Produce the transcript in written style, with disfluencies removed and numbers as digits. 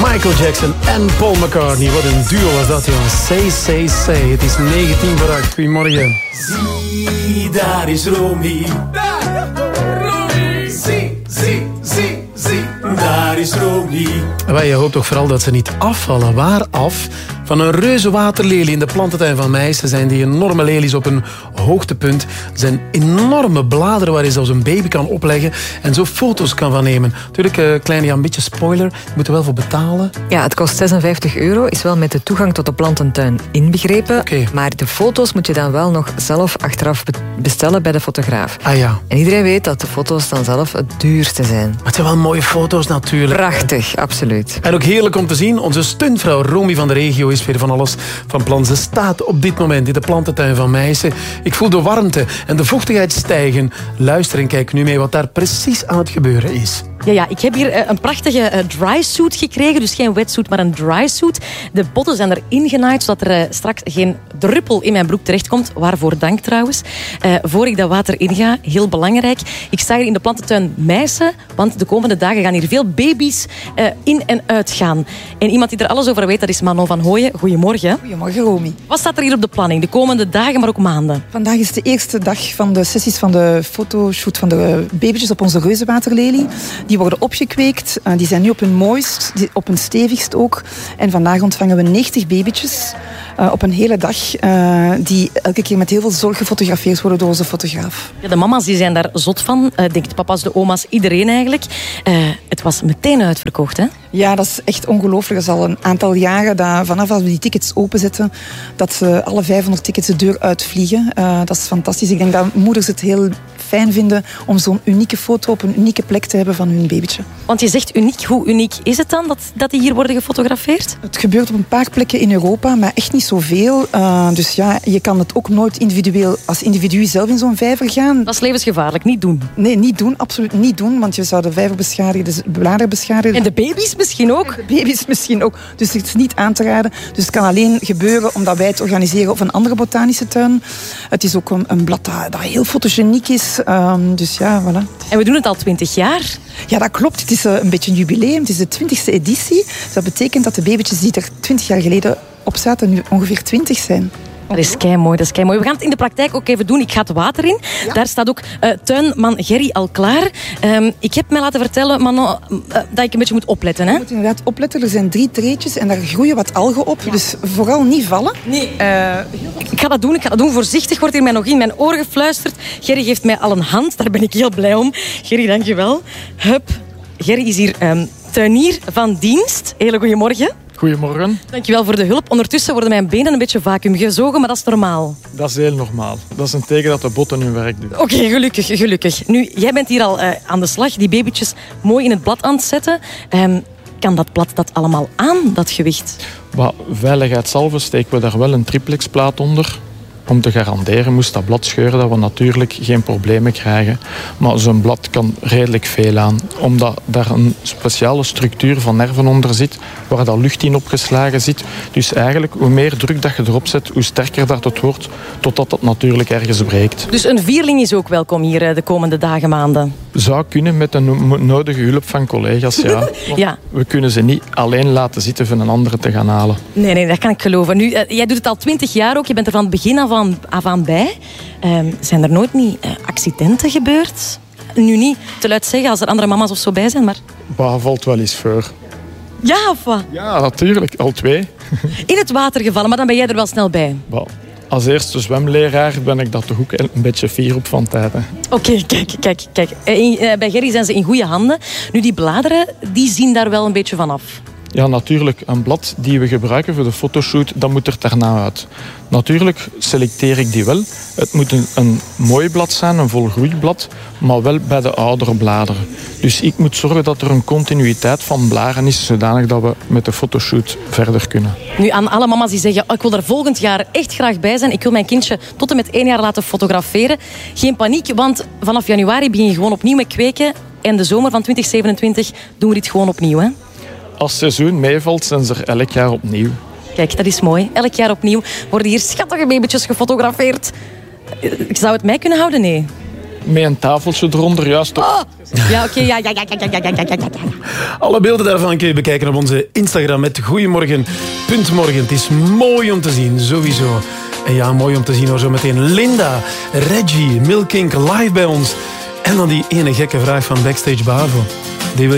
Michael Jackson en Paul McCartney. Wat een duo was dat, jongens. Say. Het is 19 voor 8. Goedemorgen. Zie, daar is Romy. Daar, Romy. Zie, daar is Romy. Wij hoopt toch vooral dat ze niet afvallen. Waar af? Van een reuze waterlelie in de plantentuin van Meissen zijn die enorme lelies op een hoogtepunt. Er zijn enorme bladeren waar je zelfs een baby kan opleggen en zo foto's kan van nemen. Natuurlijk, kleine Jan, een beetje spoiler. Je moet er wel voor betalen. Ja, het kost €56, is wel met de toegang tot de plantentuin inbegrepen. Okay. Maar de foto's moet je dan wel nog zelf achteraf bestellen bij de fotograaf. Ah ja. En iedereen weet dat de foto's dan zelf het duurste zijn. Maar het zijn wel mooie foto's natuurlijk. Prachtig, absoluut. En ook heerlijk om te zien. Onze stuntvrouw Romy van de regio is weer van alles van plan. Ze staat op dit moment in de plantentuin van Meissen. Ik voel de warmte en de vochtigheid stijgen. Luister en kijk nu mee wat daar precies aan het gebeuren is. Ja, ik heb hier een prachtige dry suit gekregen. Dus geen wetsuit, maar een dry suit. De potten zijn er ingenaaid, zodat er straks geen druppel in mijn broek terechtkomt. Waarvoor dank trouwens. Voor ik dat water inga, heel belangrijk. Ik sta hier in de plantentuin Meissen, want de komende dagen gaan hier veel baby's in en uit gaan. En iemand die er alles over weet, dat is Manon van Hooyen. Goedemorgen. Goedemorgen, Romy. Wat staat er hier op de planning? De komende dagen, maar ook maanden? Vandaag is de eerste dag van de sessies van de fotoshoot van de babytjes op onze reuzenwaterlelie. Die worden opgekweekt. Die zijn nu op hun mooist, op hun stevigst ook. En vandaag ontvangen we 90 babytjes op een hele dag. Die elke keer met heel veel zorg gefotografeerd worden door onze fotograaf. Ja, de mama's die zijn daar zot van. Denk de papa's, de oma's, iedereen eigenlijk. Het was meteen uitverkocht, hè? Ja, dat is echt ongelooflijk. Dat is al een aantal jaren dat vanaf als we die tickets openzetten, dat ze alle 500 tickets de deur uitvliegen. Dat is fantastisch. Ik denk dat moeders het heel fijn vinden om zo'n unieke foto op een unieke plek te hebben van hun babytje. Want je zegt uniek. Hoe uniek is het dan dat die hier worden gefotografeerd? Het gebeurt op een paar plekken in Europa, maar echt niet zoveel. Dus ja, je kan het ook nooit individueel als individu zelf in zo'n vijver gaan. Dat is levensgevaarlijk. Niet doen. Nee, niet doen. Absoluut niet doen. Want je zou de vijver beschadigen, de bladeren beschadigen. En de baby's misschien ook? En de baby's misschien ook. Dus het is niet aan te raden. Dus het kan alleen gebeuren omdat wij het organiseren op een andere botanische tuin. Het is ook een blad dat heel fotogeniek is. Dus ja, voilà. En we doen het al 20 jaar. Ja, dat klopt. Het is een beetje een jubileum. Het is de 20e editie. Dus dat betekent dat de babytjes die er 20 jaar geleden op zaten nu ongeveer 20 zijn. Dat is keimooi, dat is keimooi. We gaan het in de praktijk ook even doen. Ik ga het water in. Ja. Daar staat ook tuinman Gerry al klaar. Ik heb mij laten vertellen, Manon, dat ik een beetje moet opletten. Hè? Je moet inderdaad opletten. Er zijn 3 treetjes en daar groeien wat algen op. Ja. Dus vooral niet vallen. Nee. Ik ga dat doen. Voorzichtig wordt hier mij nog in mijn oor gefluisterd. Gerry geeft mij al een hand. Daar ben ik heel blij om. Gerry, dankjewel. Hup. Gerry is hier tuinier van dienst. Hele goedemorgen. Goedemorgen. Dankjewel voor de hulp. Ondertussen worden mijn benen een beetje vacuüm gezogen, maar dat is normaal. Dat is heel normaal. Dat is een teken dat de botten hun werk doen. Oké, gelukkig. Nu, jij bent hier al aan de slag. Die babytjes mooi in het blad aan het zetten. Kan dat blad dat allemaal aan, dat gewicht? Maar veiligheidshalve steken we daar wel een triplexplaat onder. Om te garanderen, moest dat blad scheuren, dat we natuurlijk geen problemen krijgen. Maar zo'n blad kan redelijk veel aan. Omdat daar een speciale structuur van nerven onder zit, waar dat lucht in opgeslagen zit. Dus eigenlijk, hoe meer druk dat je erop zet, hoe sterker dat het wordt, totdat het natuurlijk ergens breekt. Dus een vierling is ook welkom hier de komende dagen, maanden? Zou kunnen met de nodige hulp van collega's, ja. Ja. We kunnen ze niet alleen laten zitten voor een andere te gaan halen. Nee, dat kan ik geloven. Nu, jij doet het al 20 jaar ook. Je bent er van het begin af aan bij. Zijn er nooit niet accidenten gebeurd? Nu niet te luid zeggen als er andere mama's of zo bij zijn, maar... Bah, valt wel eens voor. Ja, of wat? Ja, natuurlijk. Al 2. In het water gevallen, maar dan ben jij er wel snel bij. Bah. Als eerste zwemleraar ben ik daar toch ook een beetje fier op van tijd. Oké, kijk. Bij Gerry zijn ze in goede handen. Nu, die bladeren, die zien daar wel een beetje van af. Ja, natuurlijk. Een blad die we gebruiken voor de fotoshoot, dat moet er daarna uit. Natuurlijk selecteer ik die wel. Het moet een mooi blad zijn, een volgroeid blad, maar wel bij de oudere bladeren. Dus ik moet zorgen dat er een continuïteit van blaren is, zodanig dat we met de fotoshoot verder kunnen. Nu, aan alle mama's die zeggen, ik wil er volgend jaar echt graag bij zijn. Ik wil mijn kindje tot en met 1 jaar laten fotograferen. Geen paniek, want vanaf januari begin je gewoon opnieuw met kweken. En de zomer van 2027 doen we dit gewoon opnieuw, hè? Als het seizoen meevalt, zijn ze er elk jaar opnieuw. Kijk, dat is mooi. Elk jaar opnieuw worden hier schattige babytjes gefotografeerd. Zou het mij kunnen houden? Nee. met een tafeltje eronder, juist op. Oh. Ja, oké. Ja. Alle beelden daarvan kun je bekijken op onze Instagram met Goeiemorgen.morgen. Het is mooi om te zien, sowieso. En ja, mooi om te zien hoor, zo meteen Linda, Reggie, Milkink live bij ons. En dan die ene gekke vraag van Backstage Bavo.